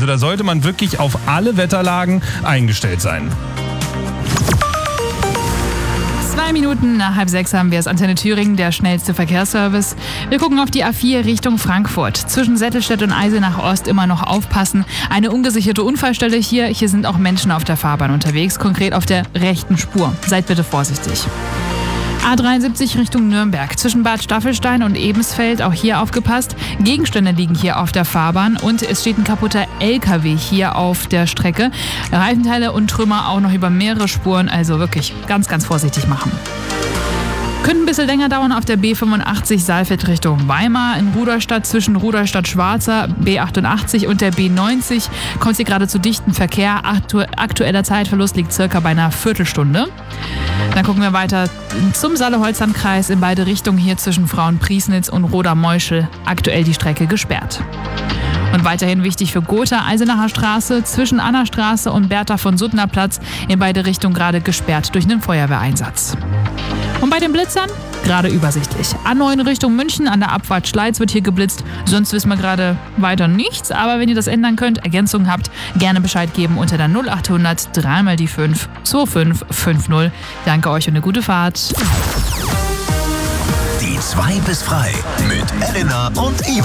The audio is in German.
Also da sollte man wirklich auf alle Wetterlagen eingestellt sein. 2 Minuten nach 5:30 haben wir es. Antenne Thüringen, der schnellste Verkehrsservice. Wir gucken auf die A4 Richtung Frankfurt. Zwischen Settelstedt und Eisenach Ost immer noch aufpassen. Eine ungesicherte Unfallstelle hier. Hier sind auch Menschen auf der Fahrbahn unterwegs, konkret auf der rechten Spur. Seid bitte vorsichtig. A73 Richtung Nürnberg. Zwischen Bad Staffelstein und Ebensfeld, auch hier aufgepasst. Gegenstände liegen hier auf der Fahrbahn und es steht ein kaputter LKW hier auf der Strecke. Reifenteile und Trümmer auch noch über mehrere Spuren, also wirklich ganz, ganz vorsichtig machen. Könnte ein bisschen länger dauern auf der B85 Saalfeld Richtung Weimar. In Rudolstadt zwischen Rudolstadt-Schwarzer, B88 und der B90 kommt es hier gerade zu dichten Verkehr. Aktueller Zeitverlust liegt circa bei einer Viertelstunde. Dann gucken wir weiter zum Saale-Holzland-Kreis in beide Richtungen hier zwischen Frauenpriesnitz und Roda-Meuschel. Aktuell die Strecke gesperrt. Und weiterhin wichtig für Gotha, Eisenacher Straße zwischen Annastraße und Bertha von Suttner Platz in beide Richtungen gerade gesperrt durch einen Feuerwehreinsatz. Und bei den Blitzern gerade übersichtlich. A9 Richtung München an der Abfahrt Schleiz wird hier geblitzt. Sonst wissen wir gerade weiter nichts. Aber wenn ihr das ändern könnt, Ergänzungen habt, gerne Bescheid geben unter der 0800 3 mal die 5 2550. Danke euch und eine gute Fahrt. Die 2 bis frei mit Elena und Ivo.